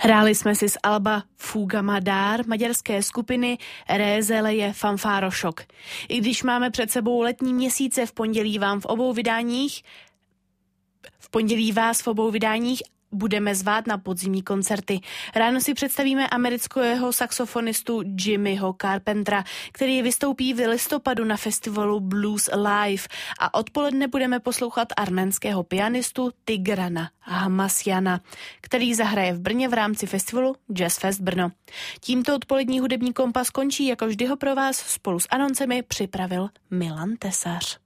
Hráli jsme si z alba Fuga Madár maďarské skupiny Rézeleje Fanfárošok. I když máme před sebou letní měsíce, v pondělí vás v obou vydáních budeme zvát na podzimní koncerty. Ráno si představíme amerického saxofonistu Jimmyho Carpentera, který vystoupí v listopadu na festivalu Blues Live, a odpoledne budeme poslouchat arménského pianistu Tigrana Hamasjana, který zahraje v Brně v rámci festivalu Jazz Fest Brno. Tímto odpolední hudební kompas končí, jako vždy ho pro vás spolu s anoncemi připravil Milan Tesař.